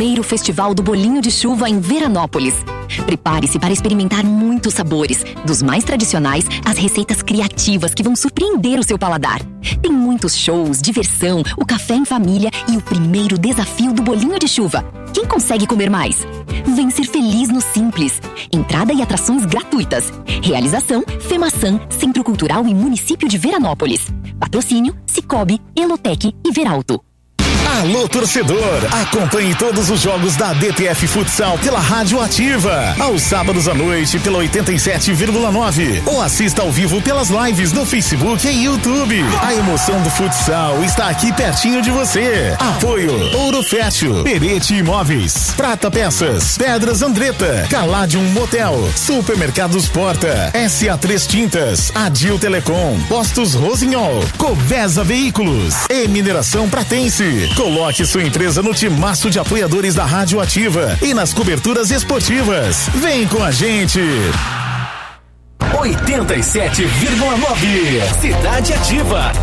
primeiro Festival do Bolinho de Chuva em Veranópolis. Prepare-se para experimentar muitos sabores, dos mais tradicionais às receitas criativas que vão surpreender o seu paladar. Tem muitos shows, diversão, o café em família e o primeiro desafio do Bolinho de Chuva. Quem consegue comer mais? Vem ser feliz no Simples. Entrada e atrações gratuitas. Realização: FEMASAN, Centro Cultural e Município de Veranópolis. Patrocínio: Cicobi, Elotec e Veralto. Alô, torcedor! Acompanhe todos os jogos da DTF Futsal pela Rádio Ativa. Aos sábados à noite pela 87,9. Ou assista ao vivo pelas lives no Facebook e YouTube. A emoção do futsal está aqui pertinho de você. Apoio: Ouro Fértil, Perete Imóveis, Prata Peças, Pedras Andretta, Caladium Motel, Supermercados Porta, SA3 Tintas, Adil Telecom, Postos Rossignol, Covesa Veículos e Mineração Pratense. Coloque sua empresa no timaço de apoiadores da Rádio Ativa e nas coberturas esportivas. Vem com a gente! 87,9 Cidade Ativa.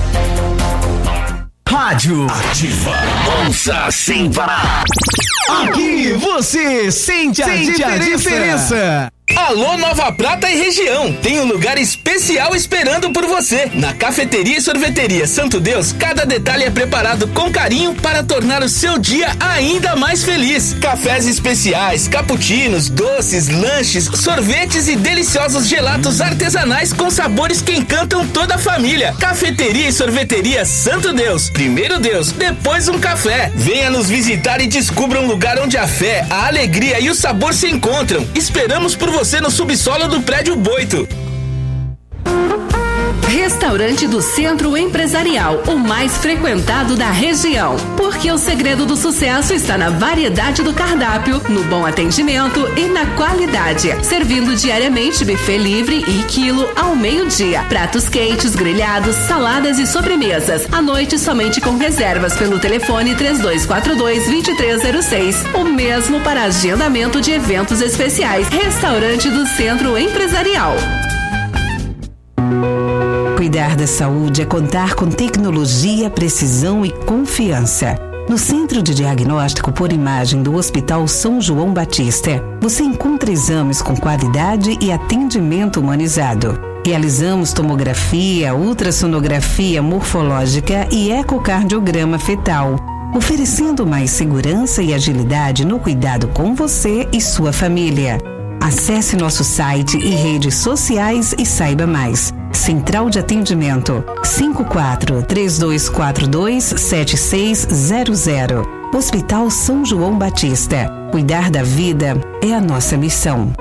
Rádio Ativa. Ouça sem parar. Aqui você sente a diferença. Alô, Nova Prata e região, tem um lugar especial esperando por você. Na Cafeteria e Sorveteria Santo Deus, cada detalhe é preparado com carinho para tornar o seu dia ainda mais feliz. Cafés especiais, cappuccinos, doces, lanches, sorvetes e deliciosos gelatos artesanais com sabores que encantam toda a família. Cafeteria e Sorveteria Santo Deus. Primeiro Deus, depois um café. Venha nos visitar e descubra um lugar onde a fé, a alegria e o sabor se encontram. Esperamos por você no subsolo do Prédio Boito. Restaurante do Centro Empresarial, o mais frequentado da região. Porque o segredo do sucesso está na variedade do cardápio, no bom atendimento e na qualidade. Servindo diariamente buffet livre e quilo ao meio-dia. Pratos quentes, grelhados, saladas e sobremesas. À noite somente com reservas pelo telefone 3242-2306. O mesmo para agendamento de eventos especiais. Restaurante do Centro Empresarial. Cuidar da saúde é contar com tecnologia, precisão e confiança. No Centro de Diagnóstico por Imagem do Hospital São João Batista, você encontra exames com qualidade e atendimento humanizado. Realizamos tomografia, ultrassonografia morfológica e ecocardiograma fetal, oferecendo mais segurança e agilidade no cuidado com você e sua família. Acesse nosso site e redes sociais e saiba mais. Central de Atendimento 54-3242-7600. Hospital São João Batista. Cuidar da vida é a nossa missão.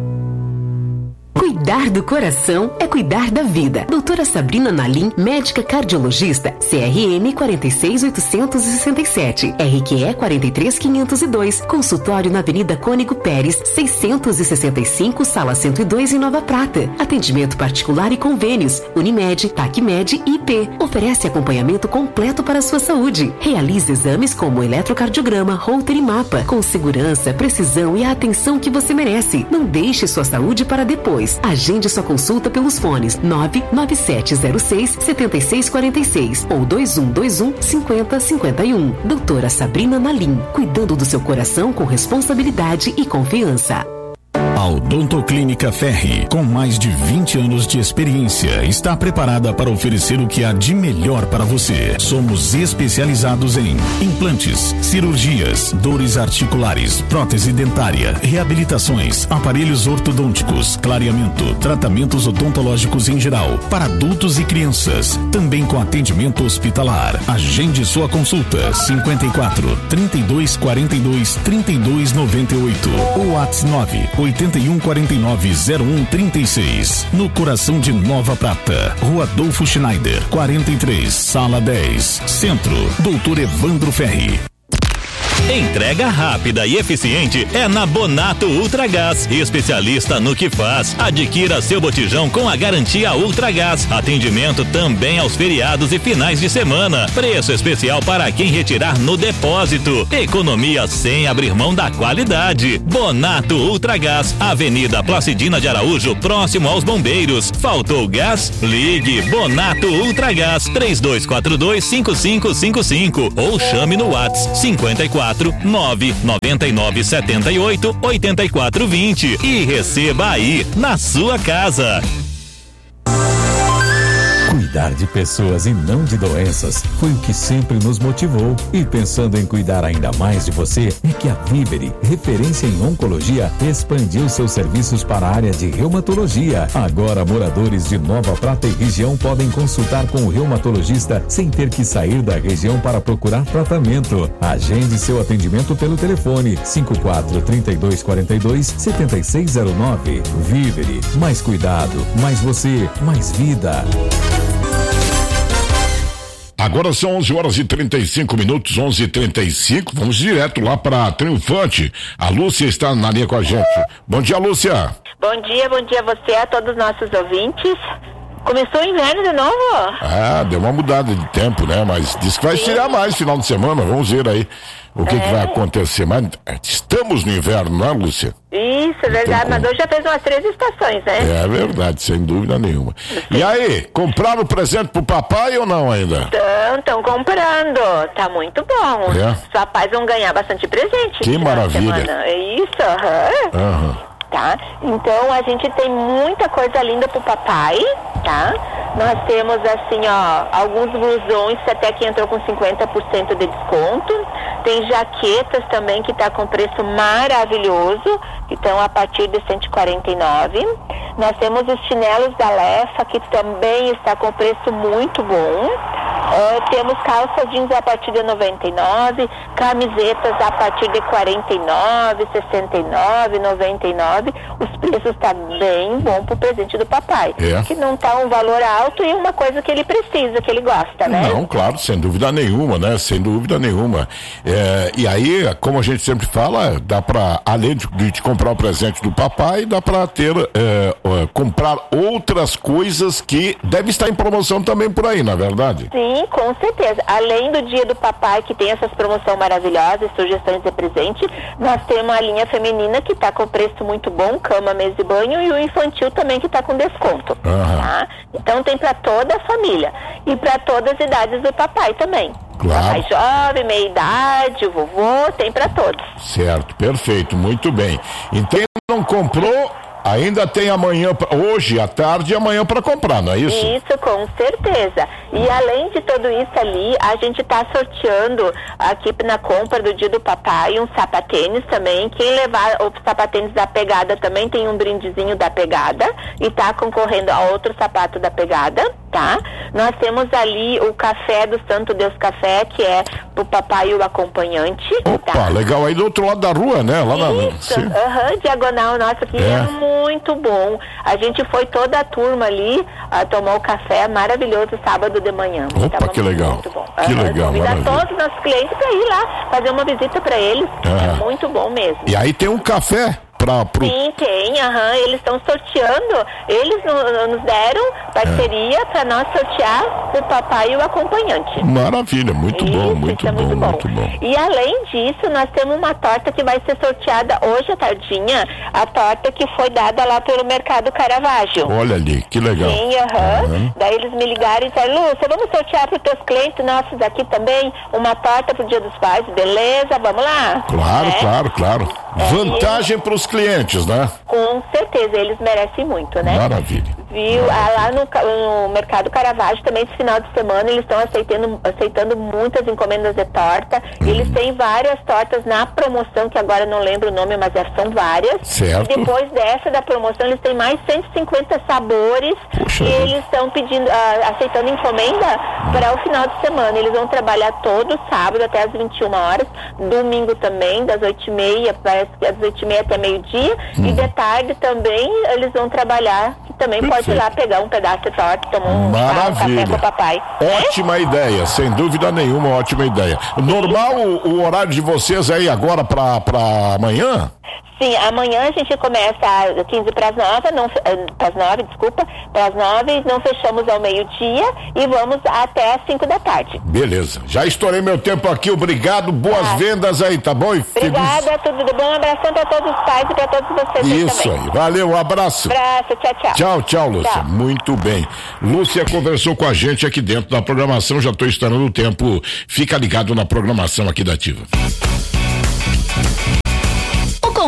Cuidar do coração é cuidar da vida. Doutora Sabrina Nalim, médica cardiologista, CRM 46867, RQE 43502, consultório na Avenida Cônego Pérez, 665, sala 102 em Nova Prata. Atendimento particular e convênios, Unimed, TACMED e IP. Oferece acompanhamento completo para a sua saúde. Realiza exames como eletrocardiograma, Holter e mapa, com segurança, precisão e a atenção que você merece. Não deixe sua saúde para depois. Agende sua consulta pelos fones 99706-7646 ou 2121-5051. Doutora Sabrina Nalim, cuidando do seu coração com responsabilidade e confiança. A Odontoclínica Ferri, com mais de 20 anos de experiência, está preparada para oferecer o que há de melhor para você. Somos especializados em implantes, cirurgias, dores articulares, prótese dentária, reabilitações, aparelhos ortodônticos, clareamento, tratamentos odontológicos em geral, para adultos e crianças, também com atendimento hospitalar. Agende sua consulta 54 32 42 32 98 ou WhatsApp 8149-0136, no coração de Nova Prata, Rua Adolfo Schneider, 43, Sala 10, Centro, Doutor Evandro Ferri. Entrega rápida e eficiente é na Bonato Ultragás, especialista no que faz. Adquira seu botijão com a garantia Ultragás. Atendimento também aos feriados e finais de semana. Preço especial para quem retirar no depósito. Economia sem abrir mão da qualidade. Bonato Ultragás, Avenida Placidina de Araújo, próximo aos Bombeiros. Faltou gás? Ligue Bonato Ultragás 3242-5555 ou chame no WhatsApp 54 24 99978 8420 e receba aí na sua casa. Cuidar de pessoas e não de doenças foi o que sempre nos motivou. E pensando em cuidar ainda mais de você, é que a Vivere, referência em oncologia, expandiu seus serviços para a área de reumatologia. Agora, moradores de Nova Prata e região podem consultar com o reumatologista sem ter que sair da região para procurar tratamento. Agende seu atendimento pelo telefone 54-3242-7609. Vivere, mais cuidado, mais você, mais vida. Agora são 11h35, 11h35. Vamos direto lá para Triunfante. A Lúcia está na linha com a gente. Bom dia, Lúcia. Bom dia a você, a todos os nossos ouvintes. Começou o inverno de novo? Ah, deu uma mudada de tempo, né? Mas diz que vai esfriar mais final de semana. Vamos ver aí o que vai acontecer. Mas estamos no inverno, não é, Lúcia? Isso, é verdade. Mas hoje já fez umas 3 estações, né? É verdade, sem dúvida nenhuma. Sim. E aí, compraram o presente pro papai ou não ainda? Estão comprando. Tá muito bom. Os papais vão ganhar bastante presente. Que maravilha. Isso, aham. Tá? Então a gente tem muita coisa linda pro papai, tá? Nós temos assim, ó, alguns blusões até que entrou com 50% de desconto. Tem jaquetas também que tá com preço maravilhoso, que estão a partir de 149. Nós temos os chinelos da Lefa, que também está com preço muito bom. Temos calça jeans a partir de 99, camisetas a partir de 49, 69, 99. Os preços estão bem bom pro presente do papai. Que não tá um valor alto e uma coisa que ele precisa, que ele gosta, né? Não, claro, sem dúvida nenhuma, né? Sem dúvida nenhuma. E aí, como a gente sempre fala, dá pra, além de comprar o presente do papai, dá pra ter, comprar outras coisas que devem estar em promoção também por aí, não é verdade? Sim, com certeza. Além do dia do papai, que tem essas promoções maravilhosas, sugestões de presente, nós temos a linha feminina que tá com preço muito bom, cama, mesa e banho, e o infantil também que tá com desconto. Tá? Então tem pra toda a família e pra todas as idades do papai também. Claro. Papai jovem, meia idade, o vovô, tem pra todos. Certo, perfeito, muito bem. Então não comprou, ainda tem amanhã, hoje à tarde e amanhã para comprar, não é isso? Isso, com certeza. E além de tudo isso ali, a gente tá sorteando aqui na compra do dia do papai um sapatênis também. Quem levar o sapatênis da Pegada também tem um brindezinho da Pegada e tá concorrendo a outro sapato da Pegada, tá? Nós temos ali o café do Santo Deus Café, que é pro papai e o acompanhante. Opa, tá? Legal, aí do outro lado da rua, né? Lá isso, diagonal nossa aqui, é muito bom. A gente foi toda a turma ali a tomar o café maravilhoso sábado de manhã. Opa, que legal. Muito bom. Que legal, convidar todos os nossos clientes para ir lá fazer uma visita para eles. É muito bom mesmo. E aí tem um café Sim, tem, eles estão sorteando, eles nos deram parceria para nós sortear o papai e o acompanhante. Maravilha, muito bom, muito bom. E além disso, nós temos uma torta que vai ser sorteada hoje à tardinha, a torta que foi dada lá pelo Mercado Caravaggio. Olha ali, que legal. Sim, Daí eles me ligaram e disseram, Lúcia, vamos sortear para os teus clientes nossos aqui também uma torta pro Dia dos Pais, beleza? Vamos lá? Claro. Vantagem para os clientes, né? Com certeza, eles merecem muito, né? Maravilha. Viu? Lá no Mercado Caravaggio também esse final de semana eles estão aceitando muitas encomendas de torta. Eles têm várias tortas na promoção, que agora não lembro o nome, mas são várias. Certo. E depois da promoção eles têm mais 150 sabores. Puxa, e eles estão pedindo, aceitando encomenda para o final de semana. Eles vão trabalhar todo sábado até as 21 horas, domingo também, das 8h30, parece que das 8h30 até meio-dia, e de tarde também eles vão trabalhar, que também pode ir lá pegar um pedaço de torta, tomar um café com o papai. Ótima ideia, sem dúvida nenhuma, ótima ideia. Normal o horário de vocês aí agora para amanhã? Sim, amanhã a gente começa às 15 para as 9, não fechamos ao meio-dia e vamos até às 5 da tarde. Beleza, já estourei meu tempo aqui, obrigado, boas vendas aí, tá bom? Obrigada, tudo de bom, um abração para todos os pais e para todos vocês. Isso aí, valeu, um abraço. Tchau, Lúcia, Tchau. Muito bem. Lúcia conversou com a gente aqui dentro da programação, já estou estourando o tempo, fica ligado na programação aqui da Ativa.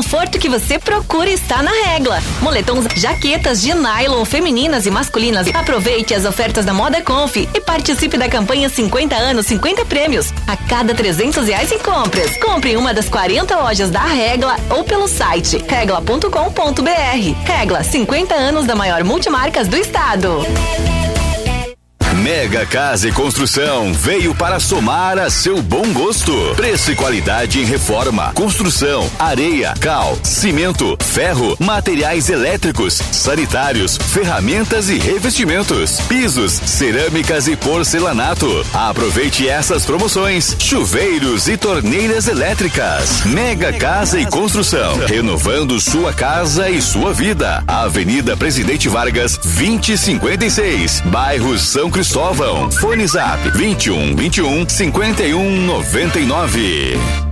conforto que você procura está na Regla. Moletons, jaquetas de nylon femininas e masculinas. Aproveite as ofertas da Moda Conf e participe da campanha 50 anos, 50 prêmios. A cada R$300 em compras. Compre em uma das 40 lojas da Regla ou pelo site regla.com.br. Regla, 50 anos da maior multimarcas do estado. Mega Casa e Construção veio para somar a seu bom gosto. Preço e qualidade em reforma, construção, areia, cal, cimento, ferro, materiais elétricos, sanitários, ferramentas e revestimentos, pisos, cerâmicas e porcelanato. Aproveite essas promoções: chuveiros e torneiras elétricas. Mega Casa e Construção, renovando sua casa e sua vida. Avenida Presidente Vargas, 2056, bairro São Cristóvão. Fone Zap 21 21 51 99.